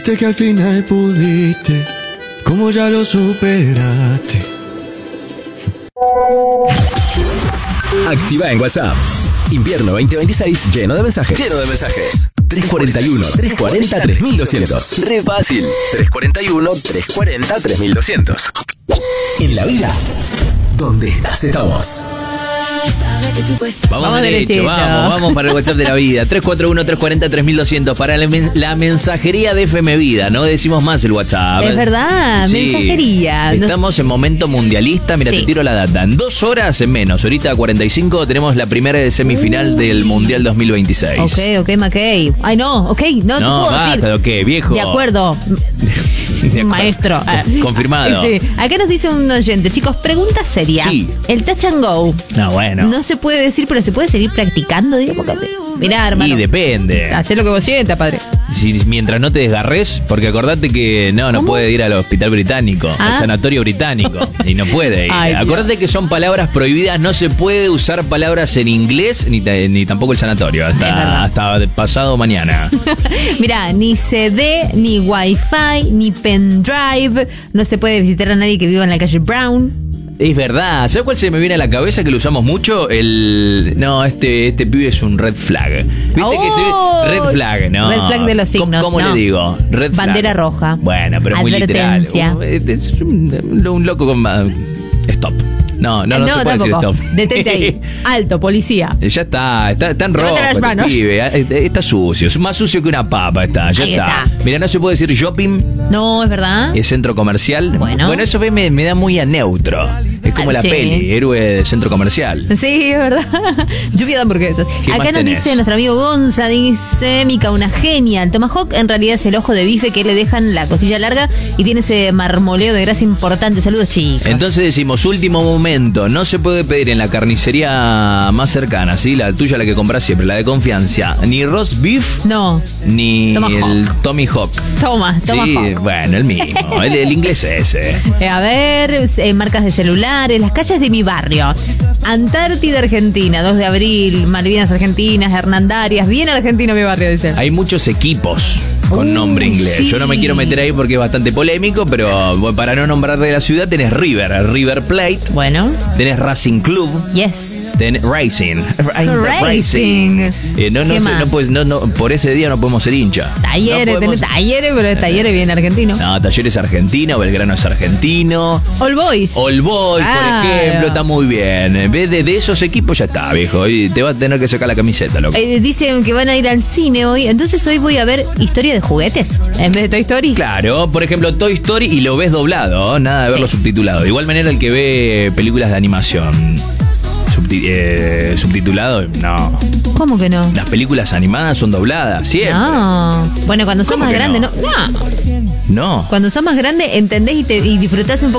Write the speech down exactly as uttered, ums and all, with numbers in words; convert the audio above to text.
dijiste que al final pudiste, como ya lo superaste. Activa en WhatsApp. Invierno veinte veintiséis lleno de mensajes. Lleno de mensajes. tres cuarenta y uno, trescientos cuarenta, tres mil doscientos. Re fácil. tres cuarenta y uno, trescientos cuarenta, tres mil doscientos. En la vida, donde estás, estamos. Vamos, Vamos derecho, derechito. vamos, vamos para el WhatsApp de la vida. tres cuatro uno, trescientos cuarenta, tres mil doscientos para la, men- la mensajería de F M Vida. No decimos más el WhatsApp. Es verdad, Sí. mensajería. Estamos en momento mundialista. Mira, Sí. te tiro la data. En dos horas en menos, ahorita cuarenta y cinco, tenemos la primera de semifinal Uy. del Mundial dos mil veintiséis. Ok, ok, McKay. Ay, no, ok, no, No, te puedo decir. basta, ¿qué, viejo? De acuerdo, De acuerdo. maestro. Ah. Confirmado. Sí. Acá nos dice un oyente, chicos, pregunta seria. Sí. El touch and go. No, bueno. No se puede decir, pero se puede seguir practicando, digo, porque mirá, hermano. Y depende. Hacé lo que vos sientas, padre. Si, mientras no te desgarres, porque acordate que no, no ¿Cómo? puede ir al hospital británico, al Ah. sanatorio británico, y no puede ir. Ay, Dios. Acordate que son palabras prohibidas, no se puede usar palabras en inglés, ni, ta- ni tampoco el sanatorio, Es verdad. hasta, hasta pasado mañana. Mirá, ni C D, ni Wi-Fi, ni pendrive. No se puede visitar a nadie que viva en la calle Brown. Es verdad, ¿sabes cuál se me viene a la cabeza que lo usamos mucho? El... No, este, este pibe es un red flag. ¿Viste ¡Oh! que se... Red flag, ¿no? Red flag de los ¿Cómo- signos, ¿Cómo, no. le digo? Red flag. Bandera roja. Bueno, pero es muy literal. Advertencia. Uh, Es un, un loco con... ma- Stop. No, no, no, Eh, se puede tampoco. decir stop. Detente ahí. Alto, policía. Ya está, está, está en Levanta rojo las este manos. pibe, eh, está sucio, es más sucio que una papa está, ya Ahí está. está. Mira, no se puede decir shopping, No, es verdad. es centro comercial. Bueno. Bueno, eso me, me da muy a neutro. Es como Ah, la sí. peli, héroe de centro comercial. Sí, es verdad. Lluvia de hamburguesas. ¿Qué Acá más nos tenés? dice nuestro amigo Gonza, dice Mica, una genia. El tomahawk en realidad es el ojo de bife que le dejan la costilla larga y tiene ese marmoleo de grasa importante. Saludos, chicos. Entonces decimos, último momento, no se puede pedir en la carnicería más cercana, ¿sí? La tuya, la que compras siempre, la de confianza. Ni roast beef, No, ni Tomahawk. el Tommy Hawk. toma, Sí, tomahawk. bueno, el mismo, el, el inglés ese. Eh, a ver, eh, marcas de celulares, las calles de mi barrio. Antártida, Argentina, dos de abril, Malvinas Argentinas, Hernandarias, bien argentino mi barrio, dice. Hay muchos equipos con Uh, nombre inglés. sí. Yo no me quiero meter ahí porque es bastante polémico, pero bueno, para no nombrar de la ciudad tenés River, River Plate, Bueno, tenés Racing Club, yes. tenés Racing. Racing. Eh, no, no, ¿Qué sé, más? no, puedes- no, no, por ese día no podemos ser hincha. Talleres, No podemos- tenés talleres, pero es talleres bien argentino. No, Talleres argentino, Belgrano es argentino. All Boys. All Boys, Claro. por ejemplo, está muy bien. En vez de, de esos equipos ya está, viejo. Y te va a tener que sacar la camiseta, loco. Eh, dicen que van a ir al cine hoy, entonces hoy voy a ver historia de juguetes en vez de Toy Story. Claro, por ejemplo, Toy Story y lo ves doblado, nada de verlo Sí. subtitulado. De igual manera el que ve películas de animación subti- eh, subtitulado, no. ¿Cómo que no? Las películas animadas son dobladas, siempre. No. Bueno, cuando sos ¿Cómo más que grande, no? no? No. No. Cuando sos más grande, entendés y, te, y disfrutás un poco